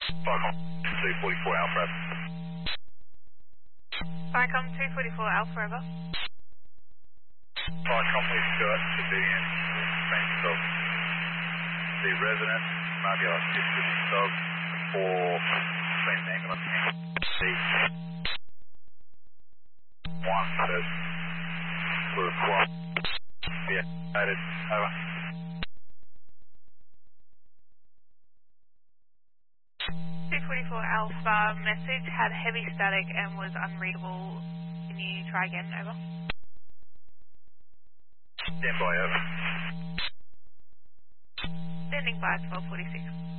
Vicom 244 Alpha. Vicom 244 Alpha over. Vicom with Stuart, civilian, friends of the resident, maybe I'll assist with his dog for between the ambulance and the one person for a squad. Yeah, noted. Over. 244 Alpha message had heavy static and was unreadable. Can you try again? Over. Stand by, over. Standing by 1246.